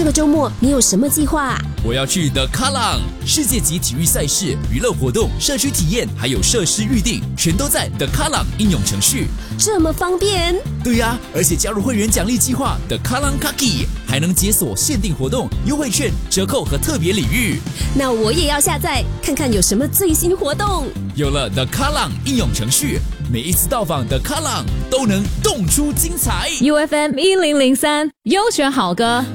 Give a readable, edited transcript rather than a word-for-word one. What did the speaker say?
这个周末你有什么计划？ 我要去 The Kallang 世界级体育赛事、娱乐活动、社区体验，还有设施预定，全都在 The Kallang 应用程序。 这么方便？ 对呀，而且加入会员奖励计划 The Kallang Kaki， 还能解锁限定活动、优惠券、折扣和特别礼遇。 那我也要下载看看有什么最新活动。 有了 The Kallang 应用程序，每一次到访 The Kallang 都能动出精彩。 UFM 1003优选好歌。